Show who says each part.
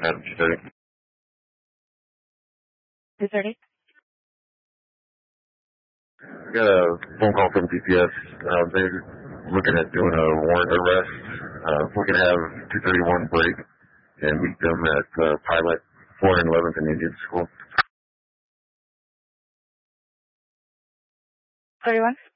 Speaker 1: at 2:30.
Speaker 2: 2:30?
Speaker 1: I got a phone call from DPS. They're looking at doing a warrant arrest. We can have 231 break and meet them at Pilot 411th and Indian School.
Speaker 2: 31?